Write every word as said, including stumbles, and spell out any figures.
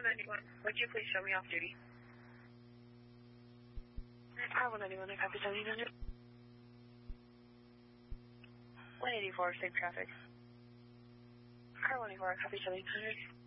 ninety-one, would you please show me off duty? Car one ninety-one, I copy seventeen hundred. one eighty-four, same traffic. Car one eighty-four, I copy seventeen hundred.